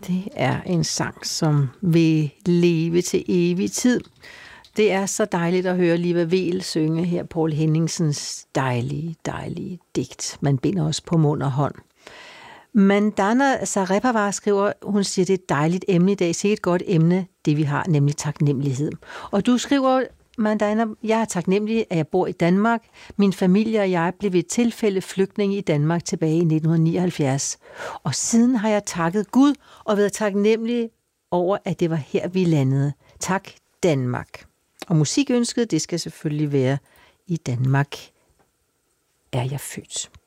Det er en sang, som vil leve til evig tid. Det er så dejligt at høre Liva Weel synge her Poul Henningsens dejlige, dejlige digt. Man binder os på mund og hånd. Mandana Sarepava skriver, hun siger, det er et dejligt emne i dag. Se et godt emne, det vi har, nemlig taknemmelighed. Og du skriver, Mandana, jeg er taknemmelig, at jeg bor i Danmark. Min familie og jeg blev ved et tilfælde flygtninge i Danmark tilbage i 1979. Og siden har jeg takket Gud og været taknemmelig over, at det var her, vi landede. Tak, Danmark. Og musikønsket, det skal selvfølgelig være i Danmark er jeg født.